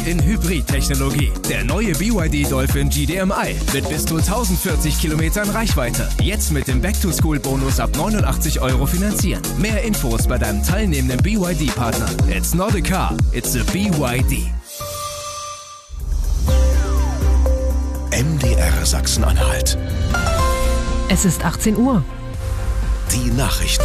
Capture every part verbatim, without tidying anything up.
in Hybrid-Technologie. Der neue B Y D Dolphin G D M I mit bis zu tausendvierzig Kilometern Reichweite. Jetzt mit dem Back-to-School-Bonus ab neunundachtzig Euro finanzieren. Mehr Infos bei deinem teilnehmenden B Y D-Partner. It's not a car, it's a B Y D. M D R Sachsen-Anhalt. Es ist achtzehn Uhr. Die Nachrichten.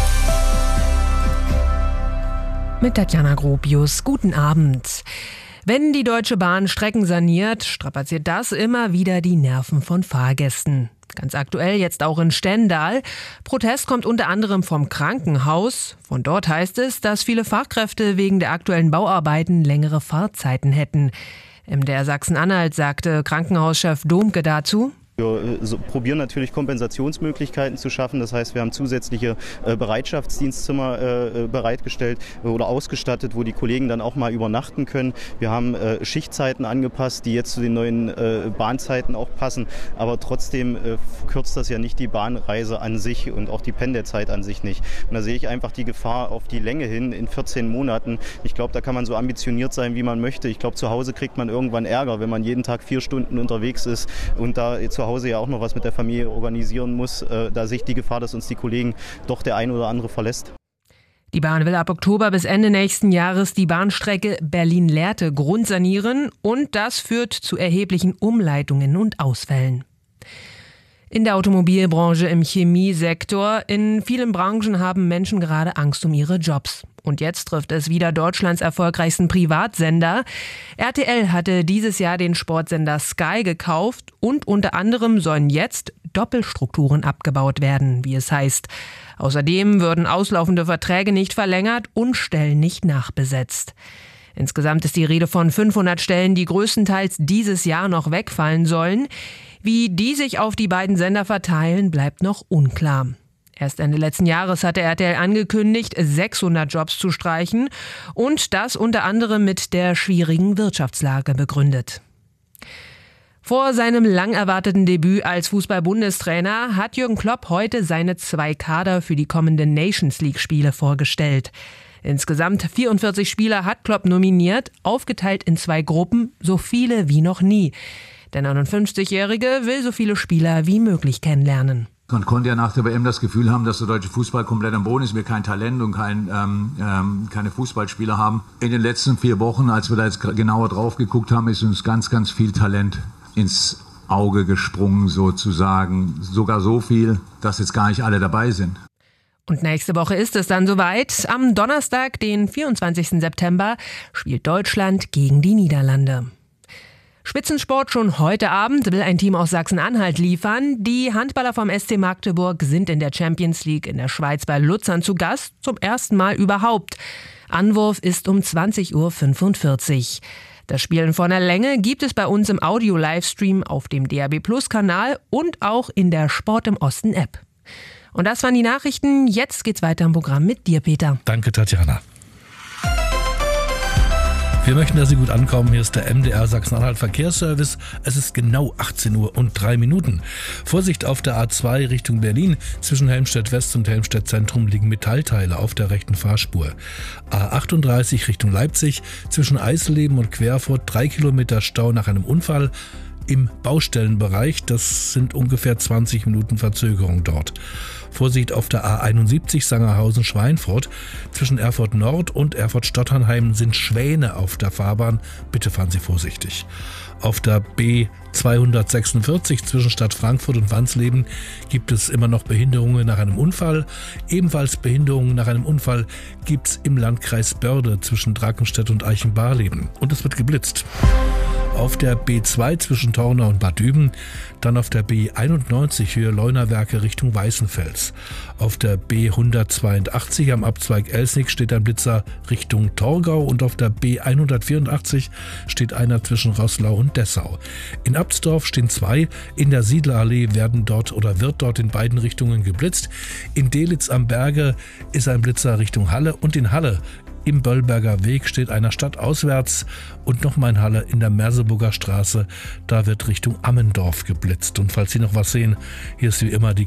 Mit Tatjana Gropius. Guten Abend. Wenn die Deutsche Bahn Strecken saniert, strapaziert das immer wieder die Nerven von Fahrgästen. Ganz aktuell jetzt auch in Stendal. Protest kommt unter anderem vom Krankenhaus. Von dort heißt es, dass viele Fachkräfte wegen der aktuellen Bauarbeiten längere Fahrzeiten hätten. M D R Sachsen-Anhalt sagte Krankenhauschef Domke dazu: Wir so, probieren natürlich Kompensationsmöglichkeiten zu schaffen. Das heißt, wir haben zusätzliche äh, Bereitschaftsdienstzimmer äh, bereitgestellt oder ausgestattet, wo die Kollegen dann auch mal übernachten können. Wir haben äh, Schichtzeiten angepasst, die jetzt zu den neuen äh, Bahnzeiten auch passen. Aber trotzdem äh, verkürzt das ja nicht die Bahnreise an sich und auch die Pendelzeit an sich nicht. Und da sehe ich einfach die Gefahr auf die Länge hin in vierzehn Monaten. Ich glaube, da kann man so ambitioniert sein, wie man möchte. Ich glaube, zu Hause kriegt man irgendwann Ärger, wenn man jeden Tag vier Stunden unterwegs ist und da zu Hause ja auch noch was mit der Familie organisieren muss. Äh, da sehe ich die Gefahr, dass uns die Kollegen doch der ein oder andere verlässt. Die Bahn will ab Oktober bis Ende nächsten Jahres die Bahnstrecke Berlin-Lehrte grundsanieren und das führt zu erheblichen Umleitungen und Ausfällen. In der Automobilbranche, im Chemiesektor, in vielen Branchen haben Menschen gerade Angst um ihre Jobs. Und jetzt trifft es wieder Deutschlands erfolgreichsten Privatsender. R T L hatte dieses Jahr den Sportsender Sky gekauft und unter anderem sollen jetzt Doppelstrukturen abgebaut werden, wie es heißt. Außerdem würden auslaufende Verträge nicht verlängert und Stellen nicht nachbesetzt. Insgesamt ist die Rede von fünfhundert Stellen, die größtenteils dieses Jahr noch wegfallen sollen. Wie die sich auf die beiden Sender verteilen, bleibt noch unklar. Erst Ende letzten Jahres hatte R T L angekündigt, sechshundert Jobs zu streichen und das unter anderem mit der schwierigen Wirtschaftslage begründet. Vor seinem lang erwarteten Debüt als Fußball-Bundestrainer hat Jürgen Klopp heute seine zwei Kader für die kommenden Nations League-Spiele vorgestellt. Insgesamt vierundvierzig Spieler hat Klopp nominiert, aufgeteilt in zwei Gruppen, so viele wie noch nie. Der neunundfünfzigjährige will so viele Spieler wie möglich kennenlernen. Man konnte ja nach der W M das Gefühl haben, dass der deutsche Fußball komplett am Boden ist, wir kein Talent und kein, ähm, ähm, keine Fußballspieler haben. In den letzten vier Wochen, als wir da jetzt genauer drauf geguckt haben, ist uns ganz, ganz viel Talent ins Auge gesprungen sozusagen. Sogar so viel, dass jetzt gar nicht alle dabei sind. Und nächste Woche ist es dann soweit. Am Donnerstag, den vierundzwanzigsten September, spielt Deutschland gegen die Niederlande. Spitzensport schon heute Abend will ein Team aus Sachsen-Anhalt liefern. Die Handballer vom S C Magdeburg sind in der Champions League in der Schweiz bei Luzern zu Gast, zum ersten Mal überhaupt. Anwurf ist um zwanzig Uhr fünfundvierzig. Das Spielen von der Länge gibt es bei uns im Audio-Livestream auf dem D A B Plus Kanal und auch in der Sport im Osten App. Und das waren die Nachrichten. Jetzt geht's weiter im Programm mit dir, Peter. Danke, Tatjana. Wir möchten, dass Sie gut ankommen. Hier ist der M D R Sachsen-Anhalt Verkehrsservice. Es ist genau achtzehn Uhr und drei Minuten. Vorsicht auf der A zwei Richtung Berlin. Zwischen Helmstedt West und Helmstedt Zentrum liegen Metallteile auf der rechten Fahrspur. A achtunddreißig Richtung Leipzig. Zwischen Eisleben und Querfurt drei Kilometer Stau nach einem Unfall im Baustellenbereich. Das sind ungefähr zwanzig Minuten Verzögerung dort. Vorsicht auf der A einundsiebzig Sangerhausen-Schweinfurt. Zwischen Erfurt Nord und Erfurt-Stotternheim sind Schwäne auf der Fahrbahn. Bitte fahren Sie vorsichtig. Auf der B zweihundertsechsundvierzig zwischen Stadt Frankfurt und Wansleben gibt es immer noch Behinderungen nach einem Unfall. Ebenfalls Behinderungen nach einem Unfall gibt es im Landkreis Börde zwischen Drackenstedt und Eichenbarleben. Und es wird geblitzt. Auf der B zwei zwischen Tornau und Bad Düben, dann auf der B einundneunzig Höhe Leunawerke Richtung Weißenfels. Auf der B hundertzweiundachtzig am Abzweig Elsnig steht ein Blitzer Richtung Torgau und auf der B hundertvierundachtzig steht einer zwischen Roßlau und Dessau. In Absdorf stehen zwei, in der Siedlerallee werden dort oder wird dort in beiden Richtungen geblitzt. In Delitzsch am Berge ist ein Blitzer Richtung Halle und in Halle im Böllberger Weg steht einer stadtauswärts und nochmal in Halle in der Merseburger Straße. Da wird Richtung Ammendorf geblitzt. Und falls Sie noch was sehen, hier ist wie immer die